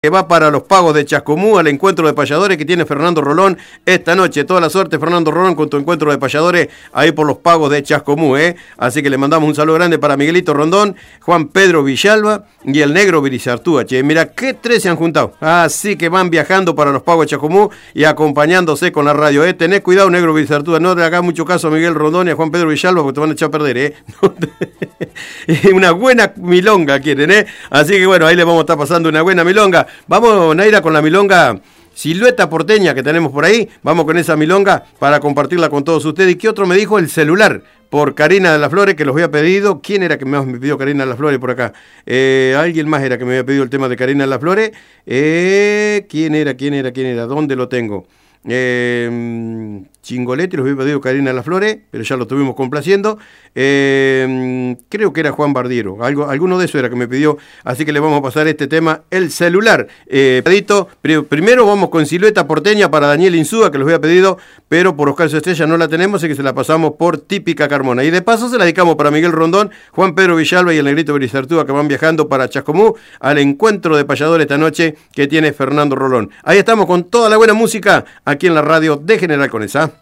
Que va para los pagos de Chascomú al encuentro de payadores que tiene Fernando Rolón esta noche. Toda la suerte, Fernando Rolón, con tu encuentro de payadores ahí por los pagos de Chascomú, ¿eh? Así que le mandamos un saludo grande para Miguelito Rondón, Juan Pedro Villalba y el negro Virizartúa. Che, mira qué tres se han juntado. Así que van viajando para los pagos de Chascomú y acompañándose con la radio, ¿eh? Tenés cuidado, negro Virizartúa, no le hagas mucho caso a Miguel Rondón y a Juan Pedro Villalba porque te van a echar a perder, ¿eh? Una buena milonga quieren, ¿eh? Así que bueno, ahí le vamos a estar pasando una buena milonga. Vamos, Naira, con la milonga Silueta Porteña que tenemos por ahí. Vamos con esa milonga para compartirla con todos ustedes. ¿Y qué otro me dijo? El celular, por Karina de las Flores, que los había pedido. ¿Quién era que me pidió Karina de las Flores por acá? Alguien más era que me había pedido el tema de Karina de las Flores. ¿Quién era? ¿Dónde lo tengo? Chingoletti, los había pedido Karina de las Flores, pero ya lo estuvimos complaciendo. Creo que era Juan Bardiero, alguno de esos era que me pidió, así que le vamos a pasar este tema, el celular. Primero vamos con Silueta Porteña para Daniel Insúa, que los había pedido, pero por Oscar Estrella no la tenemos, así que se la pasamos por Típica Carmona. Y de paso se la dedicamos para Miguel Rondón, Juan Pedro Villalba y el negrito Virizartúa, que van viajando para Chascomú al encuentro de payadores esta noche que tiene Fernando Rolón. Ahí estamos con toda la buena música aquí en la radio de General Conesa.